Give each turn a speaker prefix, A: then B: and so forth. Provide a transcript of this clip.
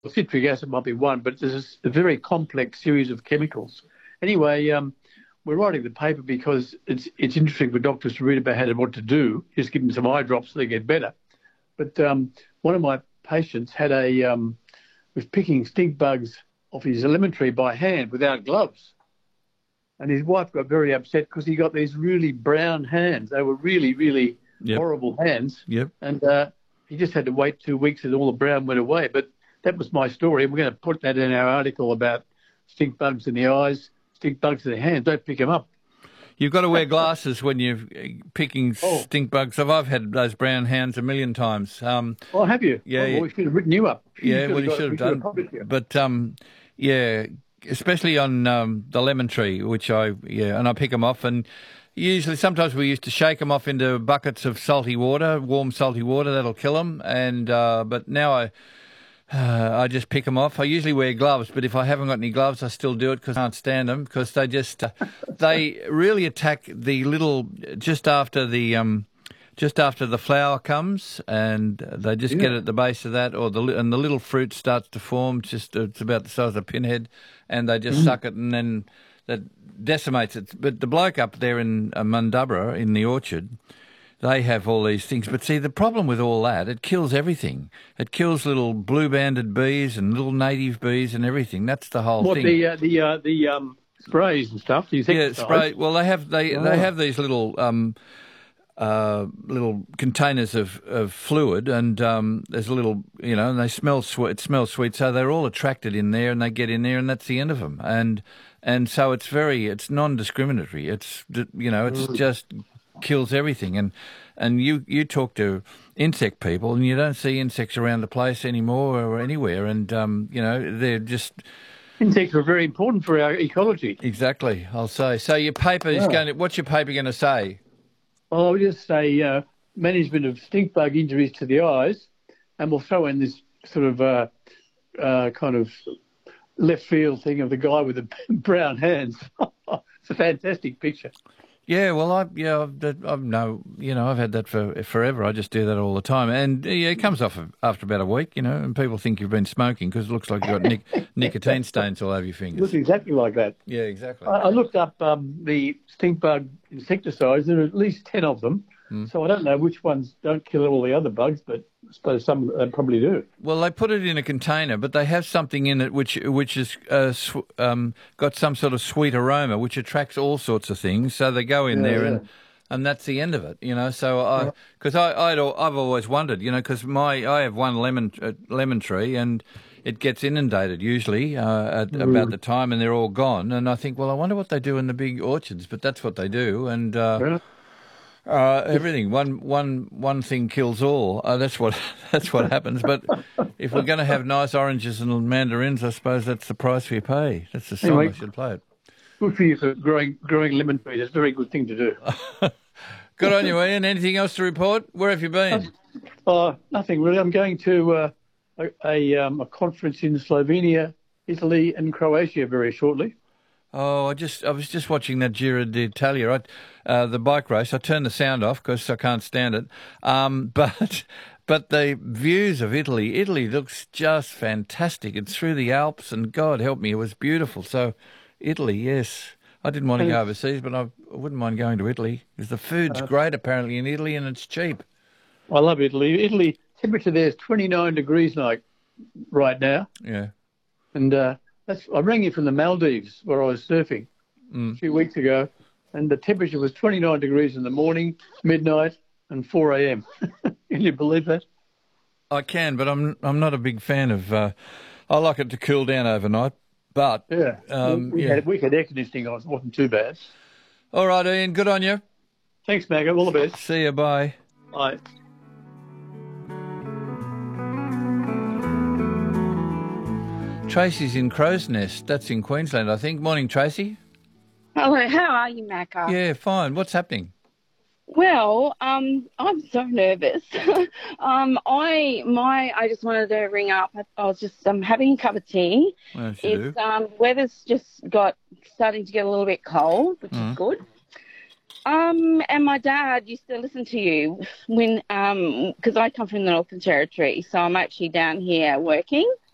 A: citric acid might be one, but there's a very complex series of chemicals. Anyway, we're writing the paper because it's interesting for doctors to read about what to do. Just give them some eye drops so they get better. But one of my patients had was picking stink bugs off his lemon tree by hand without gloves. And his wife got very upset because he got these really brown hands. They were really, really horrible hands.
B: Yep.
A: And he just had to wait 2 weeks and all the brown went away. But that was my story. We're going to put that in our article about stink bugs in the eyes, stink bugs in the hands. Don't pick them up.
B: You've got to wear glasses when you're picking stink bugs. I've had those brown hands a million times.
A: Oh, have you?
B: Yeah.
A: Well, we should have written you up.
B: You should have done. But, especially on the lemon tree, and I pick them off. And usually, sometimes we used to shake them off into buckets of salty water, warm salty water. That'll kill them. And but now I just pick them off. I usually wear gloves, but if I haven't got any gloves, I still do it because I can't stand them because they just they really attack the little just after the flower comes, and they just get at the base of that, and the little fruit starts to form. It's about the size of a pinhead, and they just suck it, and then that decimates it. But the bloke up there in Mundubbera in the orchard, they have all these things. But see, the problem with all that, it kills everything. It kills little blue-banded bees and little native bees and everything. That's the whole thing.
A: The sprays and stuff?
B: Spray. Well, they have these little little containers of fluid, and there's a little, and they smell sweet. It smells sweet, so they're all attracted in there, and they get in there, and that's the end of them. And so it's non-discriminatory. It's just kills everything. And you talk to insect people, and you don't see insects around the place anymore or anywhere. And they're just
A: insects are very important for our ecology.
B: Exactly, I'll say. So your paper is going to. What's your paper going to say?
A: Well, I'll just say management of stink bug injuries to the eyes, and we'll throw in this sort of kind of left field thing of the guy with the brown hands. It's a fantastic picture.
B: Yeah, well, I've had that for forever. I just do that all the time, and it comes off after about a week, and people think you've been smoking because it looks like you've got nicotine stains all over your fingers.
A: It looks exactly like that.
B: Yeah, exactly.
A: I looked up the stink bug insecticides. There are at least 10 of them, so I don't know which ones don't kill all the other bugs, but I suppose some probably do.
B: Well, they put it in a container, but they have something in it which has got some sort of sweet aroma, which attracts all sorts of things. So they go in there, and that's the end of it, So because I've always wondered, because I have one lemon tree, and it gets inundated usually at about the time, and they're all gone. And I think, well, I wonder what they do in the big orchards, but that's what they do, and. Everything one thing kills all. That's what happens. But if we're going to have nice oranges and mandarins, I suppose that's the price we pay. That's the song I should play it.
A: Good for you for growing lemon trees. It's a very good thing to do.
B: Good on you, Ian. Anything else to report? Where have you been?
A: Nothing really. I'm going to a conference in Slovenia, Italy, and Croatia very shortly.
B: Oh, I was just watching that Giro d'Italia, the bike race. I turned the sound off because I can't stand it. But the views of Italy looks just fantastic. It's through the Alps, and God help me, it was beautiful. So Italy, yes. I didn't want to go overseas, but I wouldn't mind going to Italy because the food's great apparently in Italy, and it's cheap.
A: I love Italy. Italy, temperature there is 29 degrees right now.
B: Yeah.
A: And I rang you from the Maldives where I was surfing a few weeks ago, and the temperature was 29 degrees in the morning, midnight, and 4 a.m. Can you believe that?
B: I can, but I'm not a big fan of. I like it to cool down overnight, but
A: we had air conditioning on. It wasn't too bad.
B: All right, Ian. Good on you.
A: Thanks, Maggie. All the best.
B: See you. Bye.
A: Bye.
B: Tracy's in Crow's Nest. That's in Queensland, I think. Morning, Tracy.
C: Hello, how are you, Macca?
B: Yeah, fine. What's happening?
C: Well, I'm so nervous. I just wanted to ring up. I was just having a cup of tea.
B: Well,
C: weather's just starting to get a little bit cold, which is good. And my dad used to listen to you when because I come from the Northern Territory, so I'm actually down here working.